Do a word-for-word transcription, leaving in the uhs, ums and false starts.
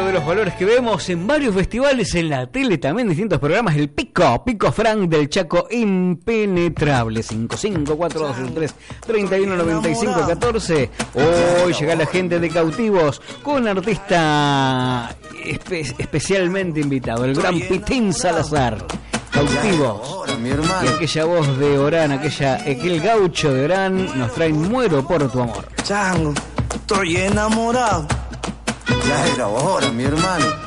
de los valores que vemos en varios festivales, en la tele también, distintos programas. El Pico, Pico Frank del Chaco, impenetrable. cinco cinco cuatro dos tres tres uno nueve cinco uno cuatro. Hoy llega la gente de Cautivos con artista espe- especialmente invitado, el gran Pitín Salazar. Cautivos. Y aquella voz de Orán, aquella, aquel gaucho de Orán nos trae Muero por tu amor. Chango, estoy enamorado. Ya era hora, mi hermano.